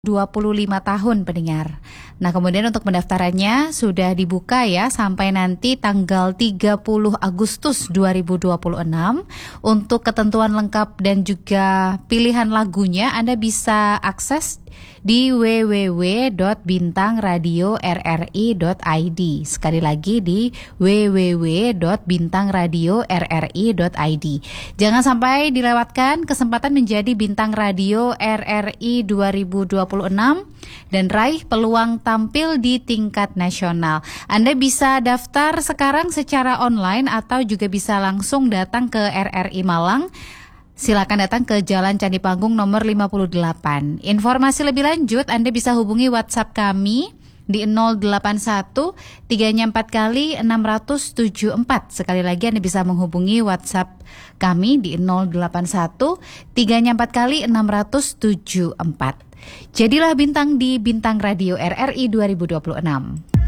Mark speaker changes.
Speaker 1: 25 tahun pendengar. Nah, kemudian untuk pendaftarannya sudah dibuka ya sampai nanti tanggal 30 Agustus 2026. Untuk ketentuan lengkap dan juga pilihan lagunya Anda bisa akses di www.bintangradiorri.id. Sekali lagi di www.bintangradiorri.id. Jangan sampai dilewatkan kesempatan menjadi Bintang Radio RRI 2026 dan raih peluang tampil di tingkat nasional. Anda bisa daftar sekarang secara online atau juga bisa langsung datang ke RRI Malang. Silakan datang ke Jalan Candi Panggung nomor 58. Informasi lebih lanjut Anda bisa hubungi WhatsApp kami di 081 3-nya 4 kali 674. Sekali lagi Anda bisa menghubungi WhatsApp kami di 081 3-nya 4 kali 674. Jadilah bintang di Bintang Radio RRI 2026.